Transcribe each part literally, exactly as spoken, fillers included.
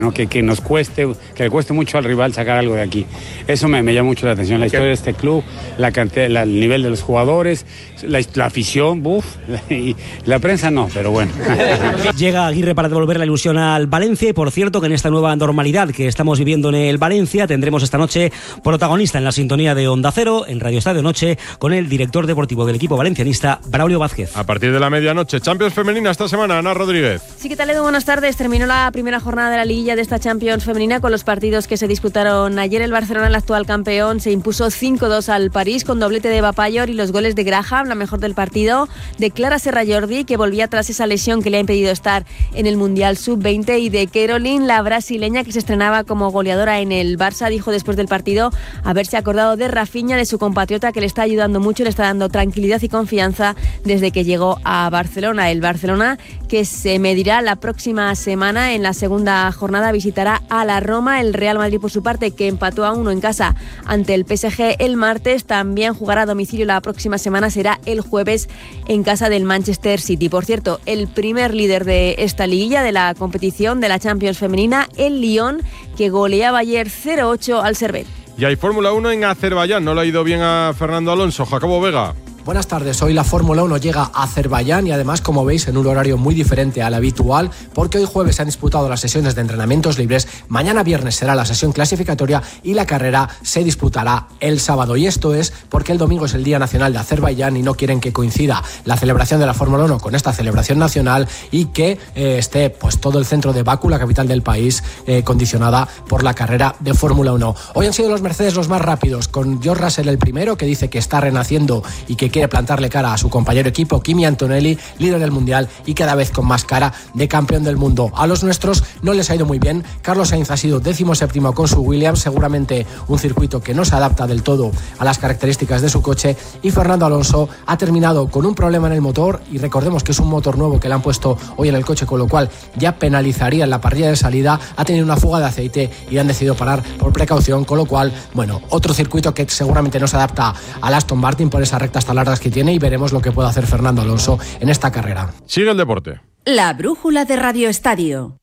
¿no? Que, que nos cueste, que le cueste mucho al rival sacar algo de aquí. Eso me, me llama mucho la atención, la historia de este club, la cantidad, la, el nivel de los jugadores, la, la afición, buf, y la prensa no, pero bueno. Llega Aguirre para devolver la ilusión al Valencia y por cierto que en esta nueva normalidad que estamos viviendo en el Valencia tendremos esta noche protagonista en la sintonía de Onda Cero, en Radio Estadio Noche, con el director deportivo del equipo valencianista, Braulio Vázquez. A partir de la medianoche, Champions femenina esta semana, Ana Rodríguez. Sí, ¿qué tal, Edu? Buenas tardes. Terminó la primera jornada de la liguilla de esta Champions femenina con los partidos que se disputaron ayer. El Barcelona, el actual campeón, se impuso cinco dos al París con doblete de Bapayor y los goles de Graham, la mejor del partido, de Clara Serra Jordi, que volvía tras esa lesión que le ha impedido estar en el Mundial sub veinte, y de Caroline, la brasileña que se estrenaba como goleadora en el Barça. Dijo después del partido haberse acordado de Rafinha, de su compatriota, que le está ayudando mucho, le está dando tranquilidad y confianza desde que llegó a Barcelona. El Barcelona, que se medirá la próxima semana en la segunda jornada, visitará a la Roma. El Real Madrid, por su parte, que empató a uno en casa ante el P S G el martes, también jugará a domicilio la próxima semana, será el jueves en casa del Manchester City. Por cierto, el primer líder de esta liguilla, de la competición de la Champions femenina, el Lyon, que goleaba ayer cero ocho al Servette. Y hay Fórmula uno en Azerbaiyán, no le ha ido bien a Fernando Alonso. Jacobo Vega. Buenas tardes, hoy la Fórmula uno llega a Azerbaiyán y además, como veis, en un horario muy diferente al habitual, porque hoy jueves se han disputado las sesiones de entrenamientos libres, mañana viernes será la sesión clasificatoria y la carrera se disputará el sábado. Y esto es porque el domingo es el Día Nacional de Azerbaiyán y no quieren que coincida la celebración de la Fórmula uno con esta celebración nacional y que eh, esté pues todo el centro de Bakú, la capital del país, eh, condicionada por la carrera de Fórmula uno. Hoy han sido los Mercedes los más rápidos, con George Russell el primero, que dice que está renaciendo y que quiere plantarle cara a su compañero equipo, Kimi Antonelli, líder del mundial y cada vez con más cara de campeón del mundo. A los nuestros no les ha ido muy bien. Carlos Sainz ha sido décimo séptimo con su Williams, seguramente un circuito que no se adapta del todo a las características de su coche, y Fernando Alonso ha terminado con un problema en el motor, y recordemos que es un motor nuevo que le han puesto hoy en el coche, con lo cual ya penalizaría en la parrilla de salida. Ha tenido una fuga de aceite y han decidido parar por precaución, con lo cual, bueno, otro circuito que seguramente no se adapta al Aston Martin por esas rectas tan largas que tiene, y veremos lo que puede hacer Fernando Alonso en esta carrera. Sigue el deporte. La brújula de Radio Estadio.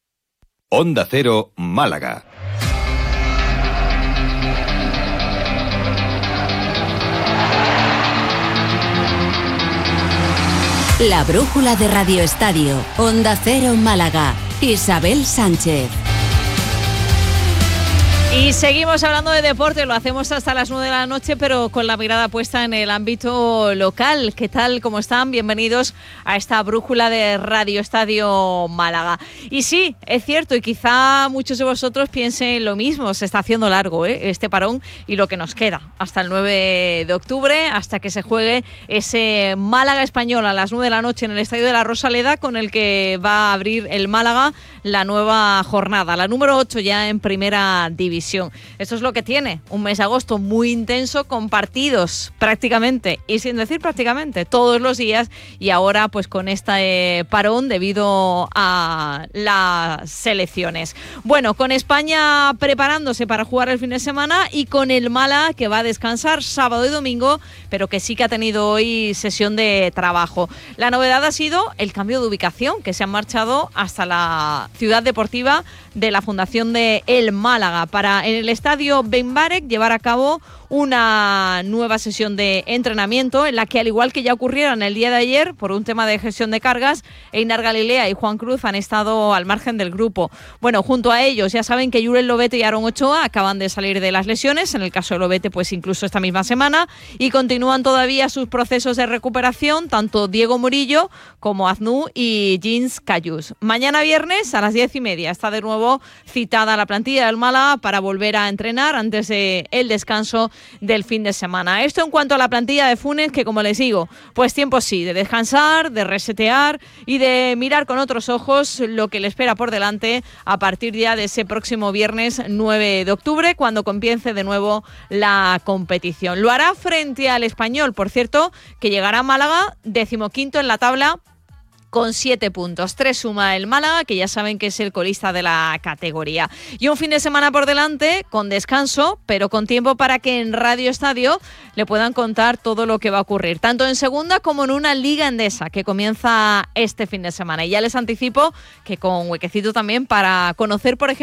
Onda Cero, Málaga. La brújula de Radio Estadio. Onda Cero, Málaga. Isabel Sánchez. Y seguimos hablando de deporte, lo hacemos hasta las nueve de la noche, pero con la mirada puesta en el ámbito local. ¿Qué tal? ¿Cómo están? Bienvenidos a esta brújula de Radio Estadio Málaga. Y sí, es cierto, y quizá muchos de vosotros piensen lo mismo, se está haciendo largo ¿eh? este parón y lo que nos queda hasta el nueve de octubre, hasta que se juegue ese Málaga Español a las nueve de la noche en el Estadio de la Rosaleda, con el que va a abrir el Málaga la nueva jornada, la número ocho ya en Primera División. Esto es lo que tiene un mes de agosto muy intenso, con partidos prácticamente, y sin decir prácticamente, todos los días, y ahora pues con este parón debido a las selecciones. Bueno, con España preparándose para jugar el fin de semana y con el Málaga que va a descansar sábado y domingo, pero que sí que ha tenido hoy sesión de trabajo. La novedad ha sido el cambio de ubicación, que se han marchado hasta la ciudad deportiva de la Fundación de El Málaga para en el estadio Ben Barek llevar a cabo una nueva sesión de entrenamiento en la que, al igual que ya ocurrieron el día de ayer por un tema de gestión de cargas, Einar Galilea y Juan Cruz han estado al margen del grupo. Bueno, junto a ellos ya saben que Jurel Lobete y Aaron Ochoa acaban de salir de las lesiones, en el caso de Lobete pues incluso esta misma semana, y continúan todavía sus procesos de recuperación tanto Diego Murillo como Aznou y Jeans Cayús. Mañana viernes a las diez y media está de nuevo citada la plantilla del Málaga para volver a entrenar antes del de descanso del fin de semana. Esto en cuanto a la plantilla de Funes, que como les digo, pues tiempo sí, de descansar, de resetear y de mirar con otros ojos lo que le espera por delante a partir ya de ese próximo viernes nueve de octubre, cuando comience de nuevo la competición. Lo hará frente al Español, por cierto, que llegará a Málaga decimoquinto en la tabla, con siete puntos. Tres suma el Málaga, que ya saben que es el colista de la categoría. Y un fin de semana por delante, con descanso, pero con tiempo para que en Radio Estadio le puedan contar todo lo que va a ocurrir, tanto en segunda como en una Liga Endesa, que comienza este fin de semana. Y ya les anticipo que con huequecito también para conocer, por ejemplo,